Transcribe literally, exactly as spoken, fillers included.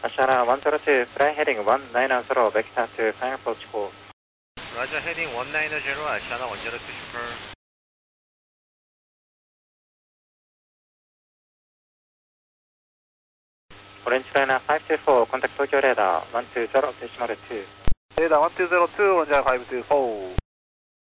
Ashana one zero two, fly heading one nine zero, vector to final approach course. Roger, heading one nine zero, Ashana one zero two, super. Orange Liner five two four, contact Tokyo radar one two zero decimal two. Radar one two zero two, Orange Liner five two four.